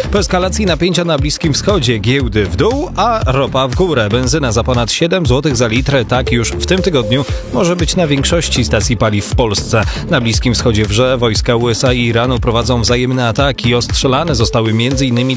Po eskalacji napięcia na Bliskim Wschodzie giełdy w dół, a ropa w górę. Benzyna za ponad 7 zł za litr, tak już w tym tygodniu może być na większości stacji paliw w Polsce. Na Bliskim Wschodzie wrze, wojska USA i Iranu prowadzą wzajemne ataki. Ostrzelane zostały m.in.